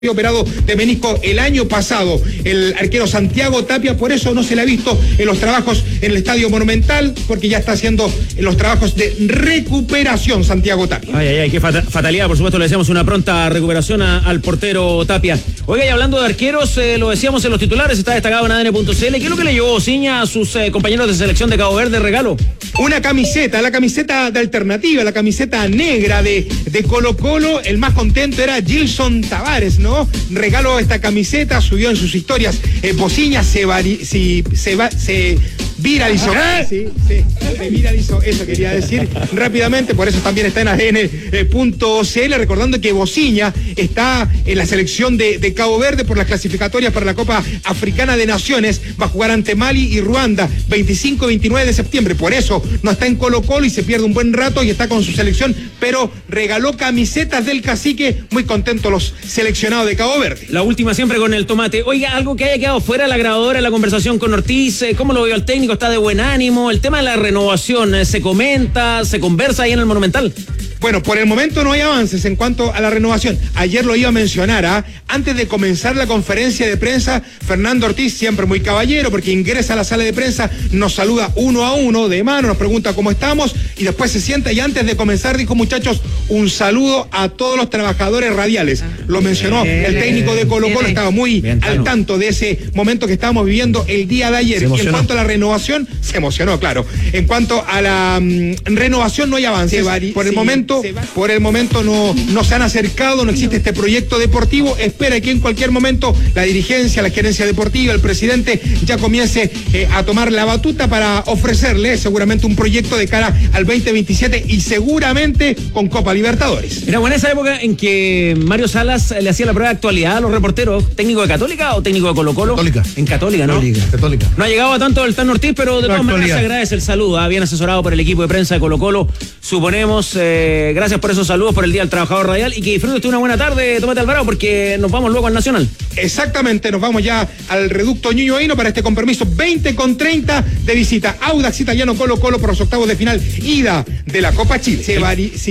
operado de menisco el año pasado. El arquero Santiago Tapia, por eso no se le ha visto en los trabajos en el Estadio Monumental, porque ya está haciendo los trabajos de recuperación Santiago Tapia. Qué fatalidad, por supuesto, le deseamos una pronta recuperación al portero Tapia. Oiga, y hablando de arqueros, lo decíamos en los titulares, está destacado en ADN.cl. ¿Qué es lo que le llevó Ociña a sus compañeros de selección de Cabo Verde regalo? Una camiseta, la camiseta de Alternativa, la camiseta negra de Colo Colo. El más contento era Gilson Tavares, ¿no? Regaló esta camiseta, subió en sus historias. Ociña se viralizó. Se viralizó, eso quería decir rápidamente, por eso también está en ADN.cl, recordando que Ociña está en la selección de Cabo Verde por las clasificatorias para la Copa Africana de Naciones. Va a jugar ante Mali y Ruanda 25 y 29 de septiembre, por eso no está en Colo Colo y se pierde un buen rato y está con su selección, pero regaló camisetas del cacique, muy contentos los seleccionados de Cabo Verde. La última siempre con el tomate. Oiga, algo que haya quedado fuera de la grabadora en la conversación con Ortiz, ¿cómo lo vio el técnico? ¿Está de buen ánimo? El tema de la renovación, ¿se comenta, se conversa ahí en el Monumental? Bueno, por el momento no hay avances en cuanto a la renovación. Ayer lo iba a mencionar, antes de comenzar la conferencia de prensa, Fernando Ortiz, siempre muy caballero, porque ingresa a la sala de prensa, nos saluda uno a uno, de mano, nos pregunta cómo estamos, y después se sienta, y antes de comenzar dijo, muchachos, un saludo a todos los trabajadores radiales. Lo mencionó el técnico de Colo Colo, estaba muy al tanto de ese momento que estábamos viviendo el día de ayer. Y en cuanto a la renovación, se emocionó, claro. En cuanto a la renovación, no hay avances. Por el momento no se han acercado, no existe este proyecto deportivo. Espera que en cualquier momento la dirigencia, la gerencia deportiva, el presidente ya comience a tomar la batuta para ofrecerle seguramente un proyecto de cara al 2027 y seguramente con Copa Libertadores. Era buena esa época en que Mario Salas le hacía la prueba de actualidad a los reporteros. ¿Técnico de Católica o técnico de Colo Colo? Católica. En Católica, ¿no? Católica. No ha llegado a tanto el Tan Ortiz, pero de todas maneras se agradece el saludo. Bien asesorado por el equipo de prensa de Colo Colo. Suponemos, gracias por esos saludos por el Día del Trabajador Radial y que disfrute usted una buena tarde, Tomate Alvarado, porque nos vamos luego al Nacional. Exactamente, nos vamos ya al reducto Ñuñoino para este compromiso 20:30 de visita. Audax Italiano Colo Colo por los octavos de final ida de la Copa Chile. Se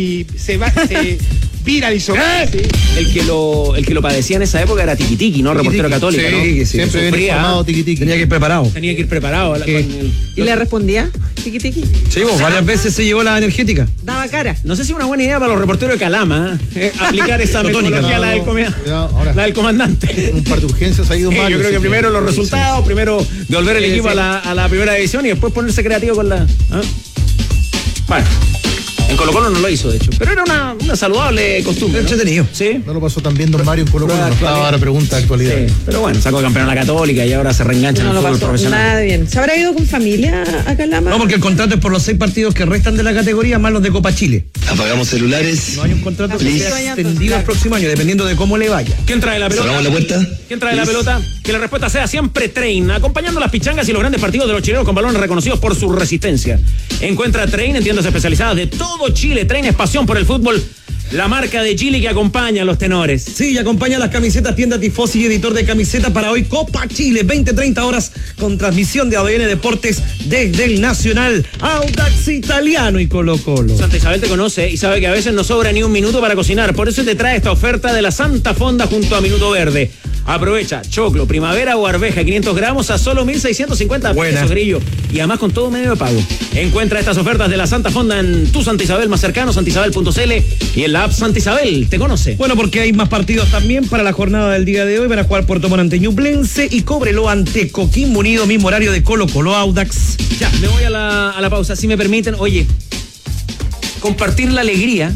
viralizó. El que lo padecía en esa época era Tiquitiqui, ¿no? Reportero católico, sí, ¿no? Sí, siempre bien informado, Tiquitiqui. Tenía que ir preparado. ¿Y le respondía? Tiquitiqui. Sí, varias veces se llevó la energética. Daba cara. No sé si es una buena idea para los reporteros de Calama aplicar esa metodología, la del comandante. Un par de urgencias ha ido mal. Yo creo que primero los resultados, primero devolver el equipo a la primera división y después ponerse creativo con la... Bueno. En Colo Colo no lo hizo, de hecho. Pero era una saludable costumbre, ¿no? Entretenido. Sí. No lo pasó tan bien don Mario en Colo Colo. No estaba ahora pregunta de actualidad. Sí. Pero bueno, sacó campeón a la Católica y ahora se reengancha en el fútbol profesional. Nada bien. ¿Se habrá ido con familia a Calama? No, porque el contrato es por los 6 partidos que restan de la categoría más los de Copa Chile. Apagamos celulares. No hay un contrato que sea extendido al próximo año, dependiendo de cómo le vaya. ¿Quién trae la pelota? ¿Cerramos la puerta? ¿Quién trae la pelota? Que la respuesta sea siempre Train, acompañando las pichangas y los grandes partidos de los chilenos con balones reconocidos por su resistencia. Encuentra Train en tiendas especializadas de todo Chile. Train es pasión por el fútbol. La marca de Chile que acompaña a los tenores. Sí, y acompaña a las camisetas, tienda Tifosi y editor de camisetas para hoy Copa Chile, 20-30 horas con transmisión de ADN Deportes desde el Nacional. Audax Italiano y Colo Colo. Santa Isabel te conoce y sabe que a veces no sobra ni un minuto para cocinar. Por eso te trae esta oferta de la Santa Fonda junto a Minuto Verde. Aprovecha choclo, primavera o arveja, 500 gramos a solo 1.650 pesos, Grillo. Y además con todo medio de pago. Encuentra estas ofertas de la Santa Fonda en tu Santa Isabel más cercano, santaisabel.cl y en la app Santa Isabel. ¿Te conoce? Bueno, porque hay más partidos también para la jornada del día de hoy. Van a jugar Puerto Montt ante Ñublense y Cobreloa ante Coquimbo Unido, mismo horario de Colo Colo Audax. Ya, me voy a la pausa, si me permiten. Oye, compartir la alegría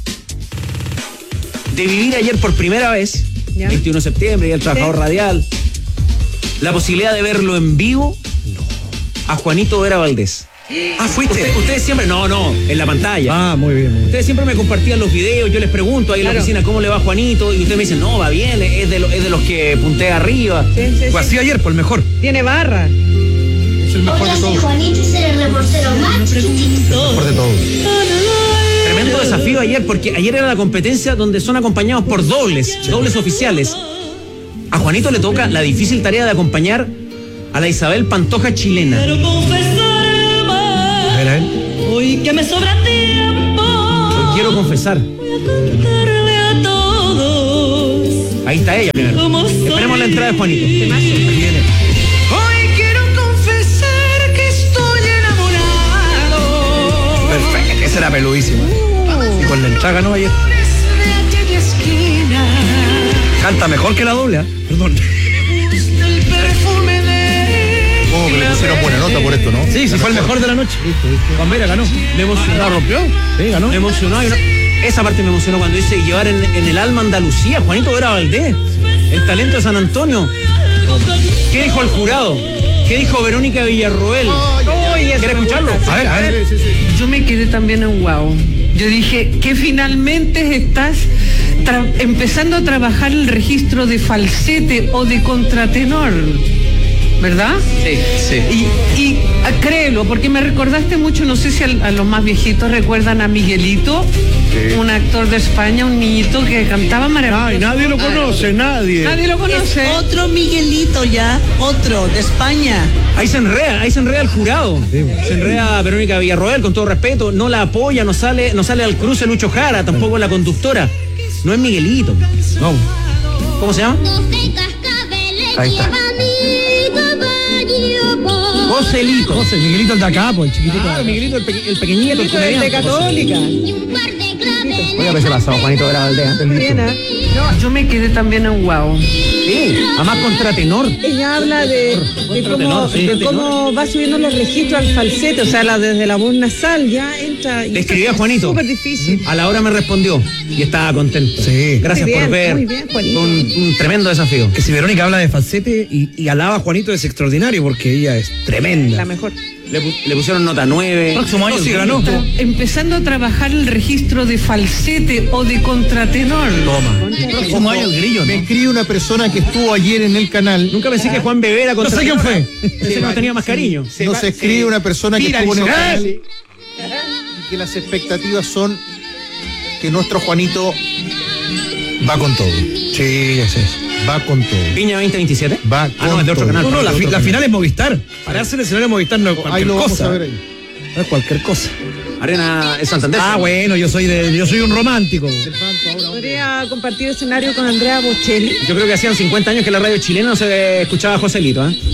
de vivir ayer por primera vez, 21 de septiembre, y el trabajador radial, la posibilidad de verlo en vivo, a Juanito Vera Valdés. ¿Fuiste? Ustedes siempre, no, en la pantalla. Muy bien. Ustedes siempre me compartían los videos, yo les pregunto ahí en la oficina cómo le va a Juanito, y ustedes me dicen, no, va bien, es de los que puntea arriba. Fue así ayer, por el mejor. Tiene barra. Es el mejor de todos. Juanito es el reportero más chiquitito. El mejor de todos. Tremendo desafío ayer, porque ayer era la competencia donde son acompañados por dobles oficiales. A Juanito le toca la difícil tarea de acompañar a la Isabel Pantoja chilena. Pero confesaré más, hoy que me sobra tiempo. Hoy quiero confesar. Voy a contarle a todos. Ahí está ella primero. Esperemos la entrada de Juanito. Viene. Hoy quiero confesar que estoy enamorado. Perfecto, esa era peludísima. Y con la entrada ganó ayer. De aquella esquina. Canta mejor que la doble, ¿eh? Perdón. El perfume de. Como que le pusieron buena nota por esto, ¿no? Sí, fue el mejor de la noche. Juan Vera ganó. Me emocionó. ¿La rompió? Sí, ganó. Me emocionó. Esa parte me emocionó cuando dice llevar en el alma Andalucía, Juanito Vera Valdés, el talento de San Antonio. ¿Qué dijo el jurado? ¿Qué dijo Verónica Villarroel? ¿Quieres escucharlo? A ver. Yo me quedé también en wow. Yo dije que finalmente estás empezando a trabajar el registro de falsete o de contratenor, ¿verdad? Sí. Y créelo, porque me recordaste mucho, no sé si a los más viejitos recuerdan a Miguelito, un actor de España, un niñito que cantaba maravilloso. Ay, nadie lo conoce, nadie. Nadie lo conoce. Es otro Miguelito ya, otro, de España. Ahí se enreda el jurado. Se enreda Verónica Villarroel, con todo respeto, no la apoya, no sale al cruce Lucho Jara, tampoco la conductora. No es Miguelito. No. ¿Cómo se llama? Ahí está. Joselito. José, Miguelito el de acá, pues, el chiquitito. Ah, Miguelito, el pequeñito, el comediante. De Católica. Oye, a veces pasado Juanito Vera Valdés. Bien, ¿eh? No, yo me quedé también en wow. Sí, además contratenor. Ella habla de cómo va subiendo los registros al falsete, o sea, desde la voz nasal ya entra. Le escribí a Juanito. Súper difícil. A la hora me respondió y estaba contento. Sí. Gracias Muy bien, por ver. muy bien, Juanito. Fue un tremendo desafío. Que si Verónica habla de falsete y alaba a Juanito es extraordinario porque ella es tremenda. La mejor. Le pusieron nota 9. Próximo año sí ganó. Empezando a trabajar el registro de falsete o de contratenor. Toma. Próximo año el grillo, Me ¿no? escribe una persona que estuvo ayer en el canal. Nunca pensé que Juan Beber era No sé quién fue. Pensé que nos tenía más cariño. Nos escribe una persona que estuvo en el viralizó. canal y que las expectativas son que nuestro Juanito va con todo. Sí, ya sé. Va con todo. Piña 2027. Va Ah, no, es de otro todo. canal. No, la de otro final es Movistar. Pararse en el escenario de Movistar no es Ahí cualquier lo vamos cosa. a ver ahí. No es cualquier cosa. Arena es Santander. Ah, bueno, yo soy un romántico. Podría compartir escenario con Andrea Bocelli. Yo creo que hacían 50 años que la radio chilena no se escuchaba a Joselito, ¿eh?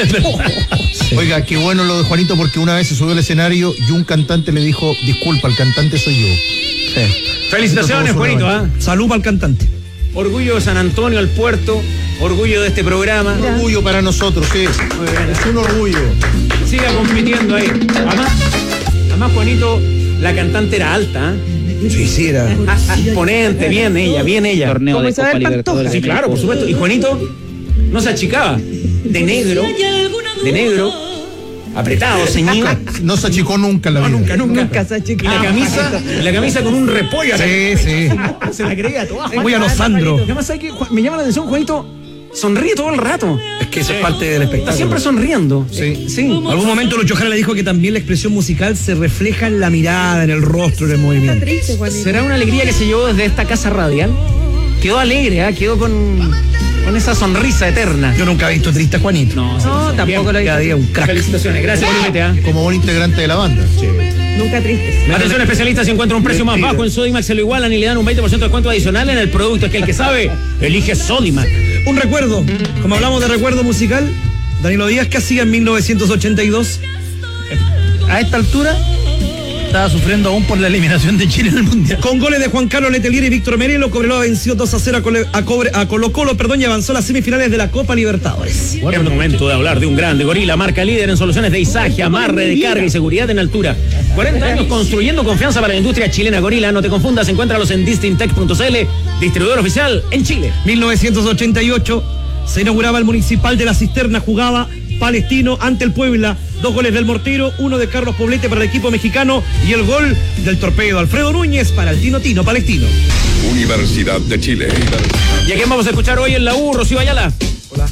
Oiga, qué bueno lo de Juanito porque una vez se subió al escenario y un cantante le dijo, disculpa, el cantante soy yo. Felicitaciones, Juanito, ¿ah? Salud para el cantante. Orgullo de San Antonio, el puerto. Orgullo de este programa. Un orgullo para nosotros, sí. Es un orgullo. Siga compitiendo ahí. Además, Juanito, la cantante era alta, ¿eh? Sí, era. Imponente, bien ella. Torneo Como de Isabel Copa Pantoja. Libertadores. Sí, claro, por supuesto. Y Juanito no se achicaba. De negro, apretado, ceñido. No se achicó nunca en la vida. Nunca se ha Y achicado. la camisa con un repollo. Sí, sí. Se la creía toda. Muy a los Sandro. Además, ¿sabes qué? Me llama la atención, Juanito sonríe todo el rato. Es que eso es parte del Está espectáculo. siempre sonriendo. Sí. Sí. En algún momento Lucho Jara le dijo que también la expresión musical se refleja en la mirada, en el rostro, en el Está movimiento. triste, Juanito. ¿Será una alegría que se llevó desde esta casa radial? Quedó alegre, ¿eh? Quedó con esa sonrisa eterna. Yo nunca he visto triste a Juanito. No, tampoco lo he Cada día visto. un crack. Felicitaciones, gracias por invitar. Como buen integrante de la banda. Nunca tristes. Atención especialista, si encuentra un precio más bajo en Sodimac se lo igualan y le dan un 20% de descuento adicional en el producto. Es que el que sabe, elige Sodimac. Un recuerdo. Como hablamos de recuerdo musical, Danilo Díaz, ¿qué hacía en 1982? A esta altura estaba sufriendo aún por la eliminación de Chile en el Mundial. Con goles de Juan Carlos Letelier y Víctor Merelo, Cobreloa venció 2-0 a Colo-Colo, y avanzó a las semifinales de la Copa Libertadores. Es momento de hablar de un grande gorila, marca líder en soluciones de izaje, amarre de carga y seguridad en altura. 40 años construyendo confianza para la industria chilena. Gorila, no te confundas, encuéntralos en distintech.cl, distribuidor oficial en Chile. 1988 se inauguraba el Municipal de la Cisterna, jugaba Palestino ante el Puebla. 2 goles del Mortero, 1 de Carlos Poblete para el equipo mexicano y el gol del torpedo Alfredo Núñez para el Tino Palestino. Universidad de Chile. ¿Y a quién vamos a escuchar hoy en la U, Rocío Ayala? Hola.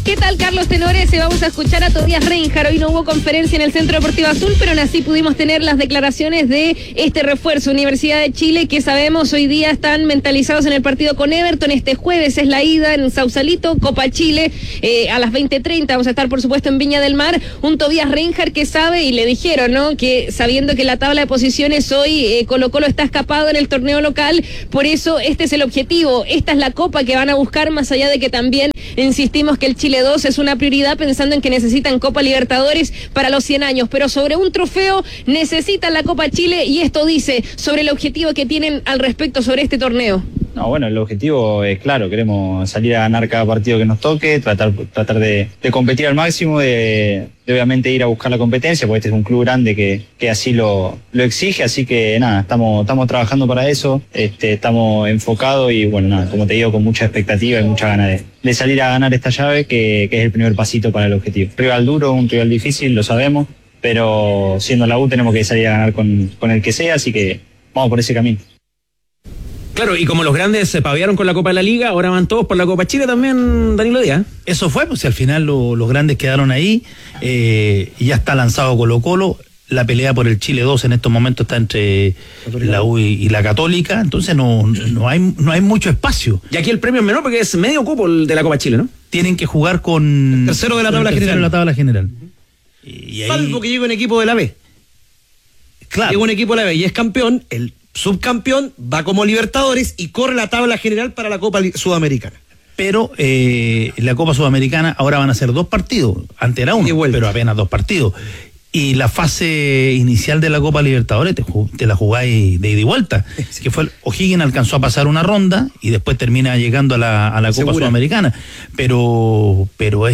¿Qué tal, Carlos Tenores? Vamos a escuchar a Tobias Reinhardt. Hoy no hubo conferencia en el Centro Deportivo Azul, pero aún así pudimos tener las declaraciones de este refuerzo. Universidad de Chile, que sabemos hoy día están mentalizados en el partido con Everton. Este jueves es la ida en Sausalito, Copa Chile, a las 20:30. Vamos a estar, por supuesto, en Viña del Mar. Un Tobias Reinhardt que sabe, y le dijeron, ¿no?, que sabiendo que la tabla de posiciones hoy Colo-Colo está escapado en el torneo local, por eso este es el objetivo. Esta es la copa que van a buscar, más allá de que también insistimos que el Chile 2 es una prioridad, pensando en que necesitan Copa Libertadores para los 100 años, pero sobre un trofeo necesitan la Copa Chile, y esto dice sobre el objetivo que tienen al respecto sobre este torneo. No, bueno, el objetivo es claro, queremos salir a ganar cada partido que nos toque, tratar de competir al máximo, de obviamente ir a buscar la competencia, porque este es un club grande que así lo exige, así que nada, estamos trabajando para eso, estamos enfocados y bueno, nada, como te digo, con mucha expectativa y mucha ganas de salir a ganar esta llave, que es el primer pasito para el objetivo. Rival duro, un rival difícil, lo sabemos, pero siendo la U tenemos que salir a ganar con el que sea, así que vamos por ese camino. Claro, y como los grandes se paviaron con la Copa de la Liga, ahora van todos por la Copa Chile también, Danilo Díaz. Eso fue, pues si al final los grandes quedaron ahí, y ya está lanzado Colo-Colo. La pelea por el Chile 2 en estos momentos está entre la U y la Católica, entonces no hay mucho espacio. Y aquí el premio es menor porque es medio cupo el de la Copa Chile, ¿no? Tienen que jugar con el tercero de la tabla general. Y ahí... Salvo que llegue un equipo de la B. Claro. Llega un equipo de la B y es campeón, el subcampeón va como Libertadores y corre la tabla general para la Copa Sudamericana. Pero la Copa Sudamericana ahora van a ser 2 partidos, antes era 1, pero apenas 2 partidos. Y la fase inicial de la Copa Libertadores te la jugáis de ida y vuelta, que fue O'Higgins alcanzó a pasar una ronda y después termina llegando a la Copa Sudamericana. Pero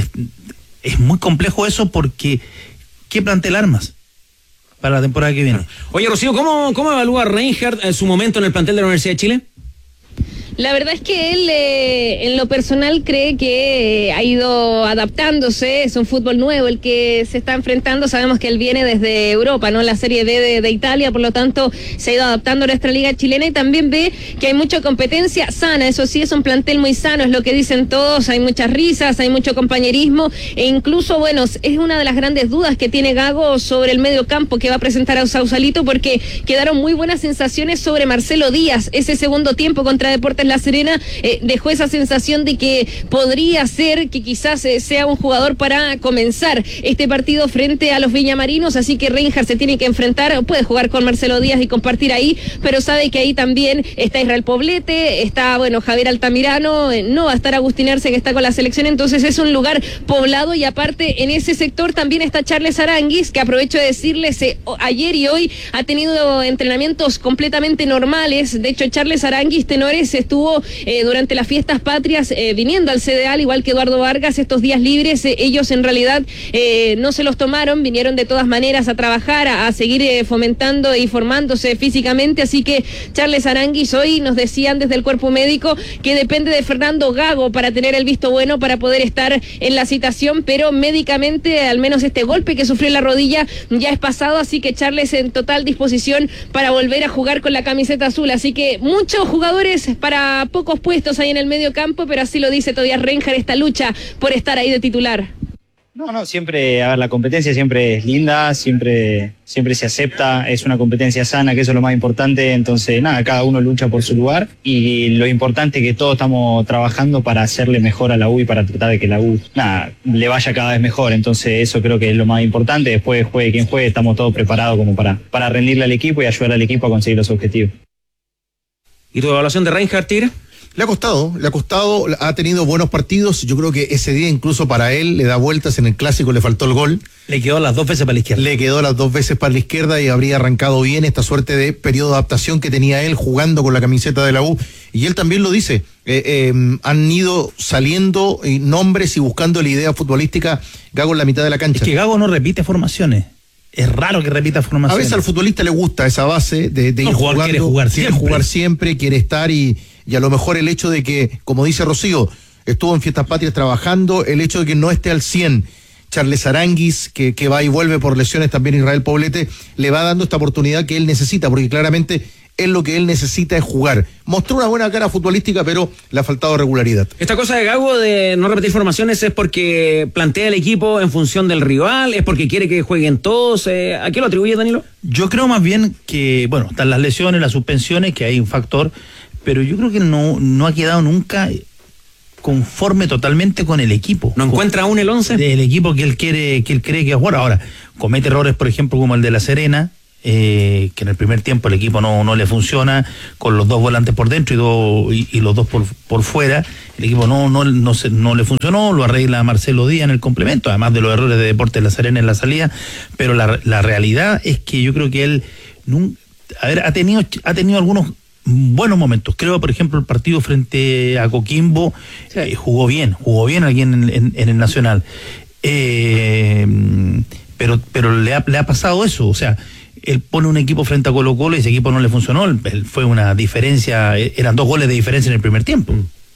es muy complejo eso, porque ¿qué plantel armas para la temporada que viene? Oye, Rocío, ¿cómo evalúa Reinhardt su momento en el plantel de la Universidad de Chile? La verdad es que él en lo personal cree que ha ido adaptándose, es un fútbol nuevo el que se está enfrentando, sabemos que él viene desde Europa, ¿no?, la Serie B de Italia, por lo tanto se ha ido adaptando a nuestra liga chilena, y también ve que hay mucha competencia sana, eso sí, es un plantel muy sano, es lo que dicen todos, hay muchas risas, hay mucho compañerismo, e incluso, bueno, es una de las grandes dudas que tiene Gago sobre el medio campo que va a presentar a Sausalito, porque quedaron muy buenas sensaciones sobre Marcelo Díaz, ese segundo tiempo contra Deportes La Serena dejó esa sensación de que podría ser que quizás sea un jugador para comenzar este partido frente a los viñamarinos, así que Reinhardt se tiene que enfrentar, puede jugar con Marcelo Díaz y compartir ahí, pero sabe que ahí también está Israel Poblete, está, bueno, Javier Altamirano, no va a estar Agustín Arce, que está con la selección, entonces es un lugar poblado, y aparte en ese sector también está Charles Aranguis, que aprovecho de decirles, ayer y hoy ha tenido entrenamientos completamente normales. De hecho, Charles Aranguis, Tenores, estuvo durante las fiestas patrias viniendo al CDA, al igual que Eduardo Vargas, estos días libres, ellos en realidad no se los tomaron, vinieron de todas maneras a trabajar, a seguir fomentando y formándose físicamente, así que Charles Aranguis hoy nos decían desde el cuerpo médico que depende de Fernando Gago para tener el visto bueno para poder estar en la citación, pero médicamente al menos este golpe que sufrió en la rodilla ya es pasado, así que Charles en total disposición para volver a jugar con la camiseta azul, así que muchos jugadores para pocos puestos ahí en el medio campo, pero así lo dice Tobias Reinhardt, esta lucha por estar ahí de titular. No, siempre, a ver, la competencia siempre es linda, siempre se acepta, es una competencia sana, que eso es lo más importante, entonces nada, cada uno lucha por su lugar, y lo importante es que todos estamos trabajando para hacerle mejor a la U y para tratar de que la U, le vaya cada vez mejor, entonces eso creo que es lo más importante, después juegue quien juegue, estamos todos preparados como para rendirle al equipo y ayudar al equipo a conseguir los objetivos. ¿Y tu evaluación de Reinhardt, Tigre? Le ha costado, ha tenido buenos partidos, yo creo que ese día incluso para él le da vueltas, en el clásico le faltó el gol. Le quedó las 2 veces para la izquierda. Le quedó las 2 veces para la izquierda y habría arrancado bien esta suerte de periodo de adaptación que tenía él jugando con la camiseta de la U, y él también lo dice, han ido saliendo nombres y buscando la idea futbolística Gago en la mitad de la cancha. Es que Gago no repite formaciones. Es raro que repita formación. A veces al futbolista le gusta esa base de ir jugando, quiere jugar siempre, quiere estar y a lo mejor el hecho de que, como dice Rocío, estuvo en Fiestas Patrias trabajando, el hecho de que no esté al 100, Charles Aranguis, que va y vuelve por lesiones, también Israel Poblete, le va dando esta oportunidad que él necesita, porque claramente es lo que él necesita es jugar. Mostró una buena cara futbolística, pero le ha faltado regularidad. Esta cosa de Gago de no repetir formaciones es porque plantea el equipo en función del rival, es porque quiere que jueguen todos. ¿A qué lo atribuye, Danilo? Yo creo más bien que, bueno, están las lesiones, las suspensiones, que hay un factor, pero yo creo que no ha quedado nunca conforme totalmente con el equipo. ¿No encuentra aún el 11? Del equipo que él cree que va a jugar. Ahora, comete errores, por ejemplo, como el de La Serena, que en el primer tiempo el equipo no le funciona, con los dos volantes por dentro y los dos por fuera. El equipo no le funcionó, lo arregla Marcelo Díaz en el complemento, además de los errores de Deportes La Serena en la salida. Pero la realidad es que yo creo que él ha tenido algunos buenos momentos. Creo, por ejemplo, el partido frente a Coquimbo, sí, jugó bien aquí en el Nacional. Pero le ha pasado eso, o sea, él pone un equipo frente a Colo-Colo y ese equipo no le funcionó. Fue una diferencia, eran 2 goles de diferencia en el primer tiempo.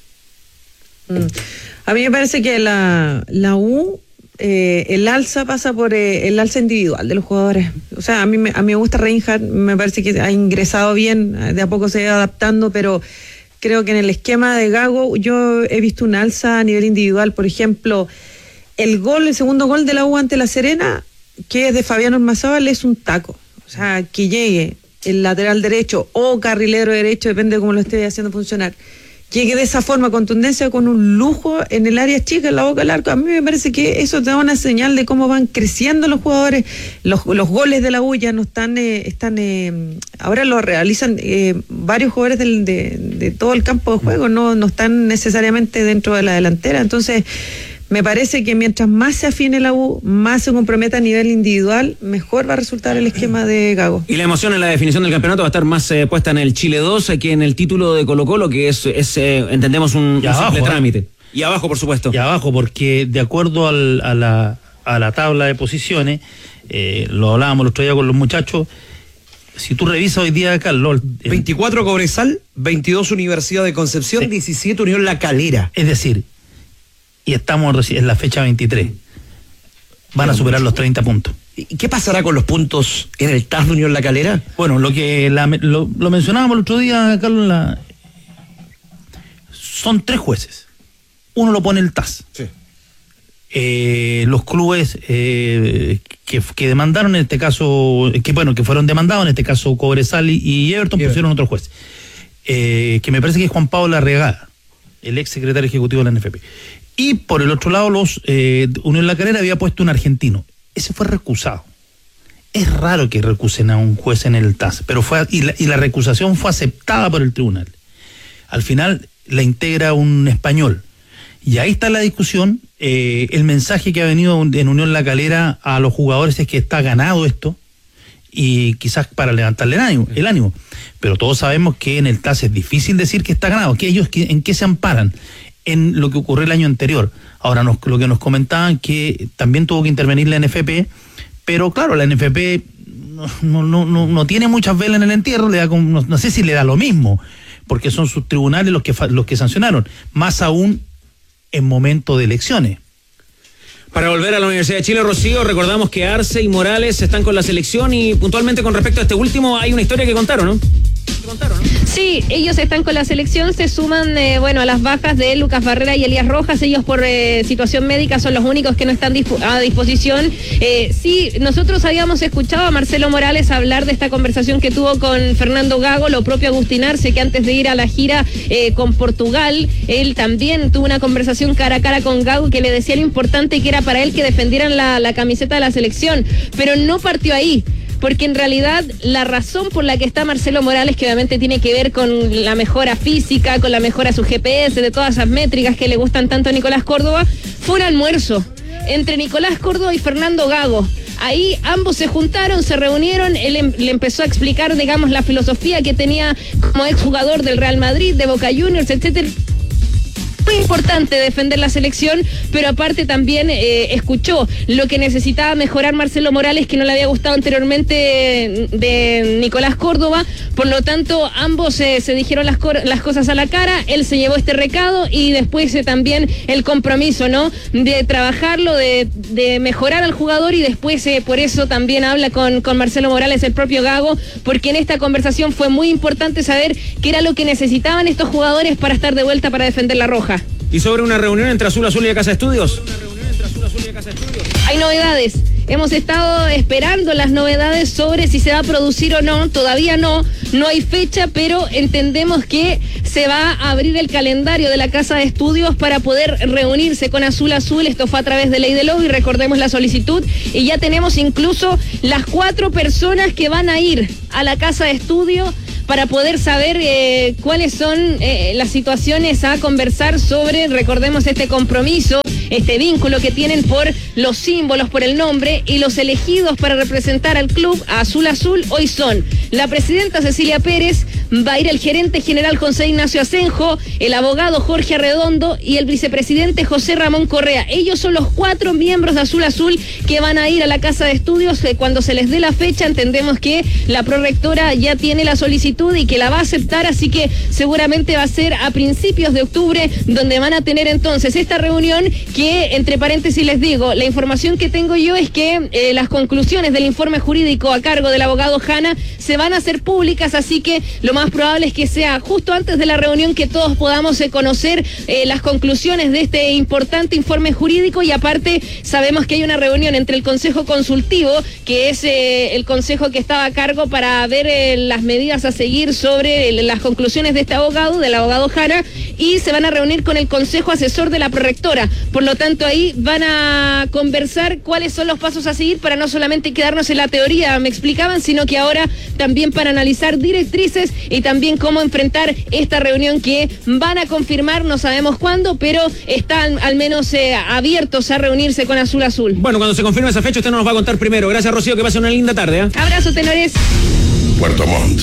A mí me parece que la U, el alza pasa por el alza individual de los jugadores. O sea, a mí me gusta Reinhardt, me parece que ha ingresado bien, de a poco se va adaptando, pero creo que en el esquema de Gago yo he visto un alza a nivel individual. Por ejemplo, el segundo gol de la U ante La Serena, que es de Fabián Ormazábal, es un taco. O sea, que llegue el lateral derecho o carrilero derecho, depende de cómo lo esté haciendo funcionar, llegue de esa forma, contundencia, con un lujo en el área chica, en la boca del arco. A mí me parece que eso te da una señal de cómo van creciendo los jugadores. Los goles de la U ya no están ahora lo realizan varios jugadores de todo el campo de juego, no están necesariamente dentro de la delantera. Entonces me parece que mientras más se afine la U, más se comprometa a nivel individual, mejor va a resultar el esquema de Gago. Y la emoción en la definición del campeonato va a estar más puesta en el Chile 2 que en el título de Colo-Colo, que es entendemos, un simple trámite. Y abajo, por supuesto. Y abajo, porque de acuerdo a la tabla de posiciones, lo hablábamos el otro día con los muchachos, si tú revisas hoy día, Carlos... 24 Cobresal, 22 Universidad de Concepción, sí, 17 Unión La Calera. Es decir, y estamos en la fecha 23. Van a superar los 30 puntos. ¿Y qué pasará con los puntos en el TAS de Unión La Calera? Bueno, lo mencionábamos el otro día, Carlos, son 3 jueces. Uno lo pone el TAS. Sí. Los clubes que demandaron, en este caso, que fueron demandados, en este caso Cobresal y Everton, pusieron otro juez. Que me parece que es Juan Pablo Larregada, el ex secretario ejecutivo de la NFP. Y por el otro lado, Unión La Calera había puesto un argentino. Ese fue recusado. Es raro que recusen a un juez en el TAS, pero la recusación fue aceptada por el tribunal. Al final la integra un español. Y ahí está la discusión. El mensaje que ha venido en Unión La Calera a los jugadores es que está ganado esto, y quizás para levantarle el ánimo. Pero todos sabemos que en el TAS es difícil decir que está ganado, que ellos en qué se amparan, en lo que ocurrió el año anterior. Ahora lo que nos comentaban, que también tuvo que intervenir la NFP, pero claro, la NFP no tiene muchas velas en el entierro, no sé si le da lo mismo, porque son sus tribunales los que sancionaron, más aún en momento de elecciones. Para volver a la Universidad de Chile, Rocío, recordamos que Arce y Morales están con la selección, y puntualmente con respecto a este último hay una historia que contaron, ¿no? Sí, ellos están con la selección, se suman a las bajas de Lucas Barrera y Elías Rojas. Ellos por situación médica son los únicos que no están a disposición. Sí, nosotros habíamos escuchado a Marcelo Morales hablar de esta conversación que tuvo con Fernando Gago, lo propio Agustín Arce, que antes de ir a la gira con Portugal, él también tuvo una conversación cara a cara con Gago, que le decía lo importante que era para él que defendieran la camiseta de la selección, pero no partió ahí. Porque en realidad la razón por la que está Marcelo Morales, que obviamente tiene que ver con la mejora física, con la mejora de su GPS, de todas esas métricas que le gustan tanto a Nicolás Córdoba, fue un almuerzo entre Nicolás Córdoba y Fernando Gago. Ahí ambos se juntaron, se reunieron, él le empezó a explicar, digamos, la filosofía que tenía como exjugador del Real Madrid, de Boca Juniors, etcétera. muy importante defender la selección, pero aparte también escuchó lo que necesitaba mejorar Marcelo Morales, que no le había gustado anteriormente de Nicolás Córdoba. Por lo tanto, ambos se dijeron las cosas a la cara. Él se llevó este recado y después también el compromiso, ¿no? De trabajarlo, de mejorar al jugador, y después por eso también habla con Marcelo Morales, el propio Gago, porque en esta conversación fue muy importante saber qué era lo que necesitaban estos jugadores para estar de vuelta para defender la roja. ¿Y sobre una reunión entre Azul Azul y Casa Estudios? Hay novedades. Hemos estado esperando las novedades sobre si se va a producir o no. Todavía no hay fecha, pero entendemos que se va a abrir el calendario de la Casa de Estudios para poder reunirse con Azul Azul. Esto fue a través de Ley de Lobby, recordemos la solicitud, y ya tenemos incluso las 4 personas que van a ir a la Casa de Estudios para poder saber cuáles son las situaciones a conversar sobre, recordemos, este compromiso, este vínculo que tienen por los símbolos, por el nombre, y los elegidos para representar al club a Azul Azul hoy son la presidenta Cecilia Pérez, va a ir el gerente general José Ignacio Asenjo, el abogado Jorge Arredondo y el vicepresidente José Ramón Correa. Ellos son los 4 miembros de Azul Azul que van a ir a la Casa de Estudios. Cuando se les dé la fecha, entendemos que la prorectora ya tiene la solicitud y que la va a aceptar, así que seguramente va a ser a principios de octubre donde van a tener entonces esta reunión, que entre paréntesis les digo, la información que tengo yo es que las conclusiones del informe jurídico a cargo del abogado Jana se van a hacer públicas, así que lo más probable es que sea justo antes de la reunión que todos podamos conocer las conclusiones de este importante informe jurídico. Y aparte sabemos que hay una reunión entre el Consejo Consultivo, que es el consejo que estaba a cargo para ver las medidas a seguir sobre las conclusiones de este abogado, del abogado Jara, y se van a reunir con el Consejo Asesor de la Prorectora. Por lo tanto, ahí van a conversar cuáles son los pasos a seguir para no solamente quedarnos en la teoría, me explicaban, sino que ahora también para analizar directrices y también cómo enfrentar esta reunión que van a confirmar, no sabemos cuándo, pero están al menos abiertos a reunirse con Azul Azul. Bueno, cuando se confirme esa fecha usted nos va a contar primero. Gracias, Rocío, que pase una linda tarde. Abrazo, tenores. Puerto Montt.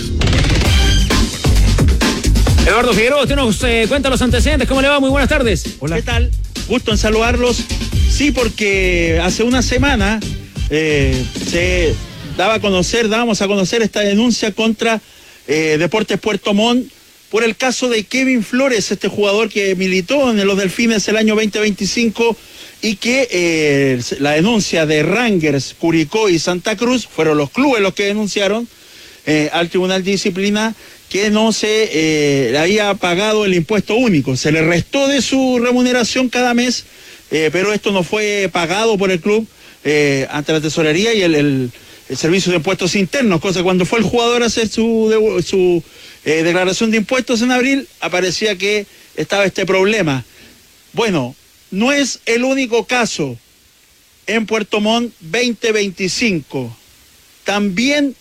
Eduardo Figueroa, usted nos cuenta los antecedentes. ¿Cómo le va? Muy buenas tardes. Hola. ¿Qué tal? Gusto en saludarlos. Sí, porque hace una semana dábamos a conocer esta denuncia contra Deportes Puerto Montt por el caso de Kevin Flores, este jugador que militó en los Delfines el año 2025 y que la denuncia de Rangers, Curicó y Santa Cruz fueron los clubes los que denunciaron al Tribunal de Disciplina que no se le había pagado el impuesto único. Se le restó de su remuneración cada mes, pero esto no fue pagado por el club ante la tesorería y el Servicio de Impuestos Internos, cosa que cuando fue el jugador a hacer su declaración de impuestos en abril, aparecía que estaba este problema. Bueno, no es el único caso en Puerto Montt 2025. También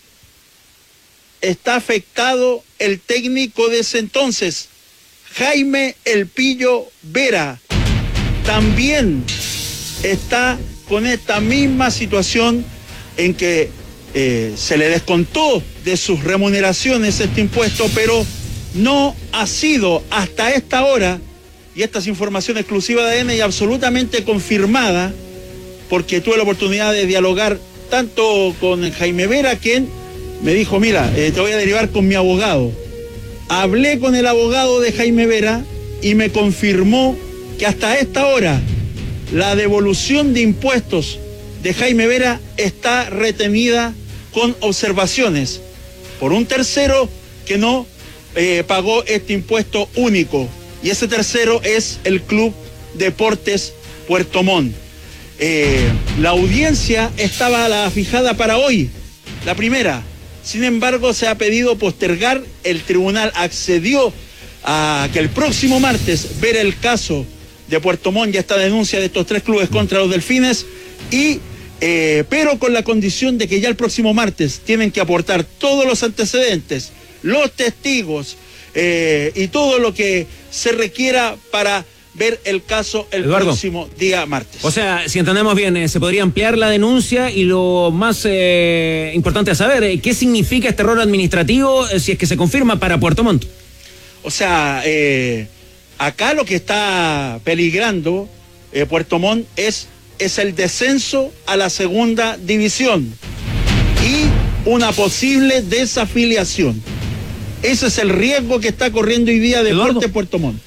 está afectado el técnico de ese entonces, Jaime El Pillo Vera. También está con esta misma situación en que se le descontó de sus remuneraciones este impuesto, pero no ha sido hasta esta hora, y esta es información exclusiva de ADN y absolutamente confirmada, porque tuve la oportunidad de dialogar tanto con Jaime Vera, quien me dijo, mira, te voy a derivar con mi abogado. Hablé con el abogado de Jaime Vera y me confirmó que hasta esta hora la devolución de impuestos de Jaime Vera está retenida con observaciones por un tercero que no pagó este impuesto único, y ese tercero es el Club Deportes Puerto Montt. La audiencia estaba fijada para hoy, la primera. Sin embargo, se ha pedido postergar. El tribunal accedió a que el próximo martes ver el caso de Puerto Montt y esta denuncia de estos 3 clubes contra los Delfines, pero con la condición de que ya el próximo martes tienen que aportar todos los antecedentes, los testigos y todo lo que se requiera para ver el caso el próximo día martes. O sea, si entendemos bien, se podría ampliar la denuncia y lo más importante a saber, ¿qué significa este error administrativo si es que se confirma para Puerto Montt? O sea, Acá lo que está peligrando Puerto Montt es el descenso a la segunda división y una posible desafiliación. Ese es el riesgo que está corriendo hoy día Deportes Puerto Montt.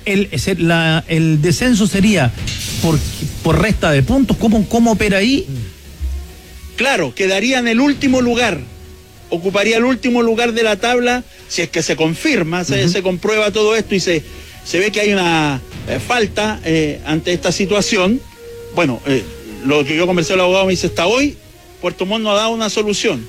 El descenso sería por resta de puntos. ¿Cómo opera ahí? Claro, quedaría en el último lugar. Ocuparía el último lugar de la tabla si es que se confirma, se comprueba todo esto y se ve que hay una falta ante esta situación. Bueno, lo que yo conversé con el abogado me dice, hasta hoy Puerto Montt no ha dado una solución.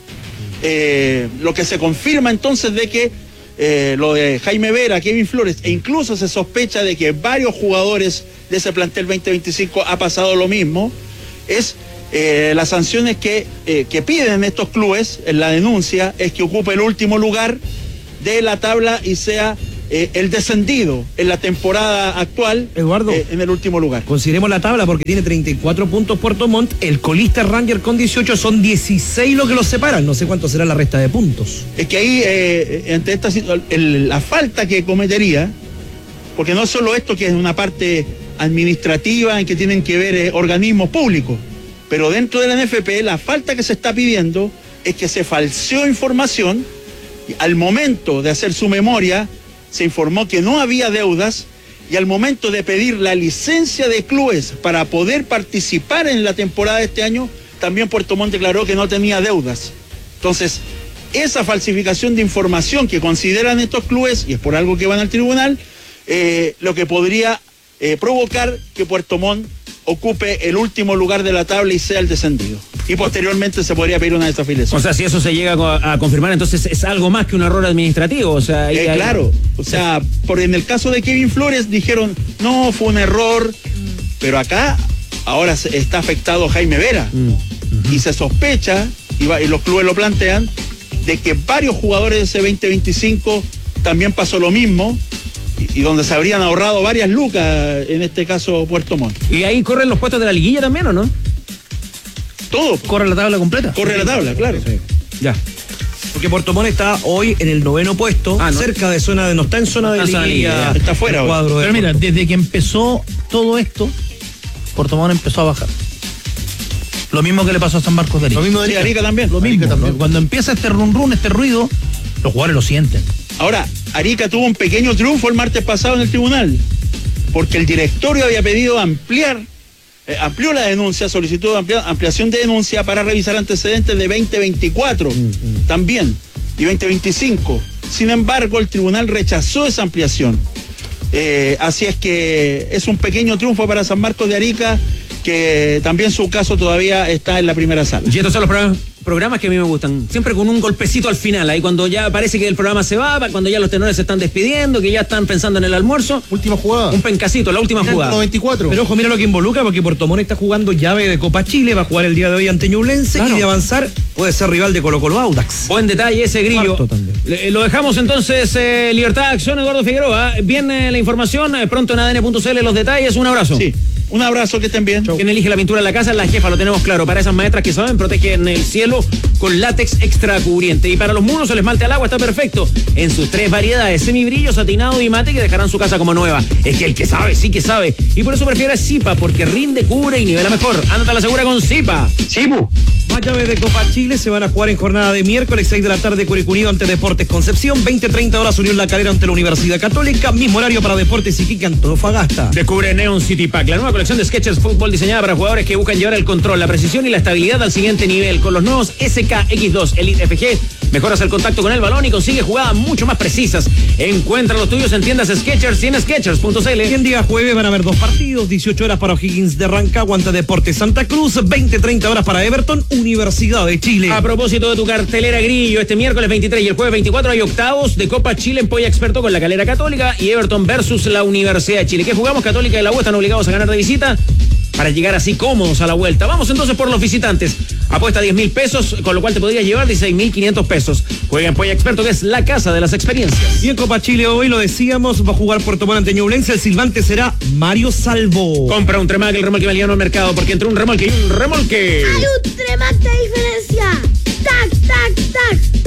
Lo que se confirma entonces de que lo de Jaime Vera, Kevin Flores, e incluso se sospecha de que varios jugadores de ese plantel 2025 ha pasado lo mismo, es las sanciones que piden estos clubes en la denuncia es que ocupe el último lugar de la tabla y sea el descendido en la temporada actual, Eduardo, en el último lugar. Consideremos la tabla porque tiene 34 puntos Puerto Montt, el colista Ranger con 18, son 16 lo que los separan, no sé cuánto será la resta de puntos. Es que ahí, entre esta la falta que cometería, porque no es solo esto que es una parte administrativa en que tienen que ver organismos públicos, pero dentro de la NFP la falta que se está pidiendo es que se falseó información. Al momento de hacer su memoria se informó que no había deudas y al momento de pedir la licencia de clubes para poder participar en la temporada de este año, también Puerto Montt declaró que no tenía deudas. Entonces, esa falsificación de información que consideran estos clubes, y es por algo que van al tribunal, lo que podría provocar que Puerto Montt ocupe el último lugar de la tabla y sea el descendido. Y posteriormente se podría pedir una desafiliación. O sea, si eso se llega a confirmar, entonces es algo más que un error administrativo. O sea, claro. O sea, en el caso de Kevin Flores dijeron, no, fue un error. Pero acá, ahora está afectado Jaime Vera. Y se sospecha, y los clubes lo plantean, de que varios jugadores de ese 2025 también pasó lo mismo. Y donde se habrían ahorrado varias lucas, en este caso Puerto Montt. ¿Y ahí corren los puestos de la liguilla también o no? Todo. ¿Corre la tabla completa? Corre la tabla, claro. Sí. Ya. Porque Puerto Montt está hoy en el 9º puesto, cerca de zona de, no está en zona de liguilla. Está fuera. Pero mira, desde que empezó todo esto, Puerto Montt empezó a bajar. Lo mismo que le pasó a San Marcos de Arica. Lo mismo de Arica también. Lo mismo. También. Cuando empieza este run, este ruido, los jugadores lo sienten. Ahora, Arica tuvo un pequeño triunfo el martes pasado en el tribunal, porque el directorio había pedido amplió la denuncia, solicitó ampliación de denuncia para revisar antecedentes de 2024 también, y 2025. Sin embargo, el tribunal rechazó esa ampliación. Así es que es un pequeño triunfo para San Marcos de Arica, que también su caso todavía está en la primera sala. Y estos son los programas que a mí me gustan, siempre con un golpecito al final, ahí cuando ya parece que el programa se va, cuando ya los tenores se están despidiendo, que ya están pensando en el almuerzo. Última jugada. Un pencacito, la última jugada. 94. Pero ojo, mira lo que involucra, porque Puerto Montt está jugando llave de Copa Chile, va a jugar el día de hoy ante Ñublense, y de avanzar puede ser rival de Colo-Colo Audax. Buen detalle ese, Grillo. Lo dejamos entonces, Libertad de Acción, Eduardo Figueroa. Viene la información, pronto en ADN.cl los detalles. Un abrazo. Sí. Un abrazo, que estén bien. Quien elige la pintura en la casa, la jefa, lo tenemos claro. Para esas maestras que saben, protegen el cielo con látex extra cubriente. Y para los muros, el esmalte al agua está perfecto en sus 3 variedades: semibrillo, satinado y mate, que dejarán su casa como nueva. Es que el que sabe, sí que sabe. Y por eso prefiere Zipa, porque rinde, cubre y nivela mejor. Ándate a la segura con Zipa. Zipu. Más llaves de Copa Chile se van a jugar en jornada de miércoles, 6 de la tarde, Curicó Unido ante Deportes Concepción, 20-30 horas Unión La Calera ante la Universidad Católica, mismo horario para Deportes Iquique Antofagasta. Descubre Neon City Pack, la nueva colección de Skechers Fútbol diseñada para jugadores que buscan llevar el control, la precisión y la estabilidad al siguiente nivel. Con los nuevos SKX2 Elite FG, mejoras el contacto con el balón y consigue jugadas mucho más precisas. Encuentra los tuyos en tiendas Skechers y en Skechers.cl. Y en día jueves van a haber 2 partidos, 18 horas para O'Higgins de Rancagua ante Deportes Santa Cruz, 20-30 horas para Everton, Universidad de Chile. A propósito de tu cartelera, Grillo, este miércoles 23 y el jueves 24 hay octavos de Copa Chile en Polla Experto con la Calera Católica y Everton versus la Universidad de Chile. ¿Qué jugamos? Católica y la U están obligados a ganar de visita para llegar así cómodos a la vuelta. Vamos entonces por los visitantes. Apuesta 10.000 pesos, con lo cual te podrías llevar 16.500 pesos. Juega en Polla Experto, que es la casa de las experiencias. Y en Copa Chile hoy, lo decíamos, va a jugar Puerto Montt ante Ñublense. El silbante será Mario Salvo. Compra un Tremac, el remolque valiano al mercado, porque entre un remolque y un remolque hay un Tremac de diferencia. ¡Tac, tac, tac!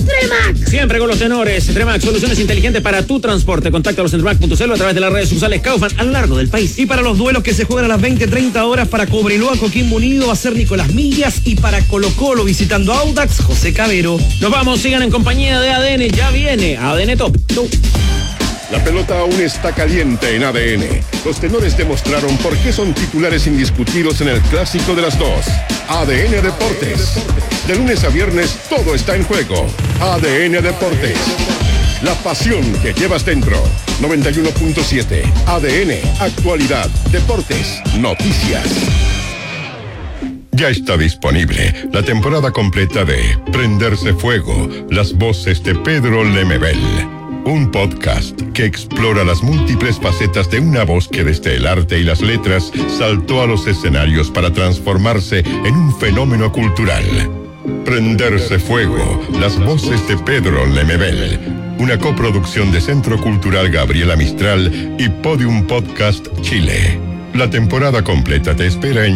Tremac. Siempre con los tenores. Tremac, soluciones inteligentes para tu transporte. Contáctalos en tremac.cl a través de las redes sociales Kaufman a lo largo del país. Y para los duelos que se juegan a las 20:30 horas, para Cobreloa, Coquimbo Unido va a ser Nicolás Millas, y para Colo Colo visitando Audax, José Cabero. Nos vamos, sigan en compañía de ADN. Ya viene ADN Top. La pelota aún está caliente en ADN. Los tenores demostraron por qué son titulares indiscutidos en el clásico de las dos. ADN Deportes. De lunes a viernes todo está en juego. ADN Deportes. La pasión que llevas dentro. 91.7. ADN. Actualidad. Deportes. Noticias. Ya está disponible la temporada completa de Prenderse Fuego. Las voces de Pedro Lemebel. Un podcast que explora las múltiples facetas de una voz que desde el arte y las letras saltó a los escenarios para transformarse en un fenómeno cultural. Prenderse Fuego, las voces de Pedro Lemebel. Una coproducción de Centro Cultural Gabriela Mistral y Podium Podcast Chile. La temporada completa te espera en